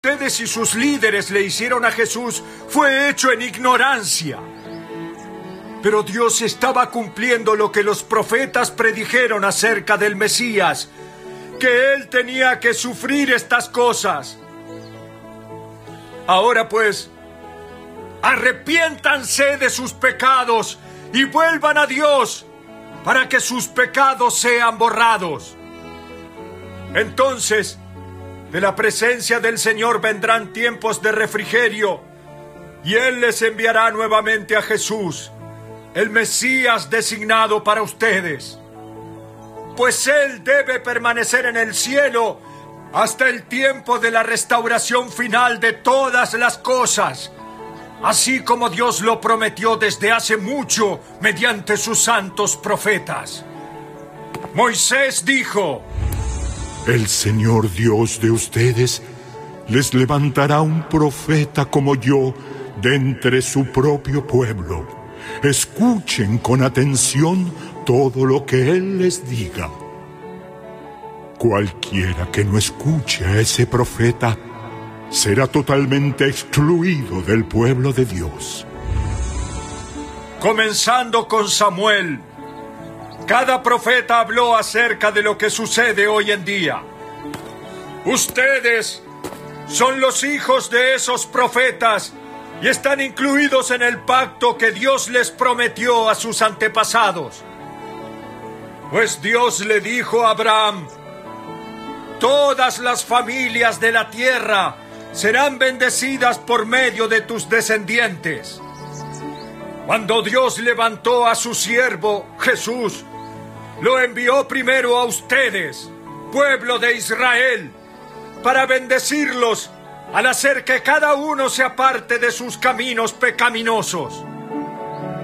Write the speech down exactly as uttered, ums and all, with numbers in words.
ustedes y sus líderes le hicieron a Jesús fue hecho en ignorancia. Pero Dios estaba cumpliendo lo que los profetas predijeron acerca del Mesías, que Él tenía que sufrir estas cosas. Ahora pues, arrepiéntanse de sus pecados y vuelvan a Dios para que sus pecados sean borrados. Entonces, de la presencia del Señor vendrán tiempos de refrigerio, y Él les enviará nuevamente a Jesús, el Mesías designado para ustedes. Pues Él debe permanecer en el cielo hasta el tiempo de la restauración final de todas las cosas, así como Dios lo prometió desde hace mucho mediante sus santos profetas. Moisés dijo: El Señor Dios de ustedes les levantará un profeta como yo de entre su propio pueblo. Escuchen con atención todo lo que Él les diga. Cualquiera que no escuche a ese profeta será totalmente excluido del pueblo de Dios. Comenzando con Samuel, cada profeta habló acerca de lo que sucede hoy en día. Ustedes son los hijos de esos profetas y están incluidos en el pacto que Dios les prometió a sus antepasados. Pues Dios le dijo a Abraham: todas las familias de la tierra serán bendecidas por medio de tus descendientes. Cuando Dios levantó a su siervo, Jesús, lo envió primero a ustedes, pueblo de Israel, para bendecirlos al hacer que cada uno se aparte de sus caminos pecaminosos.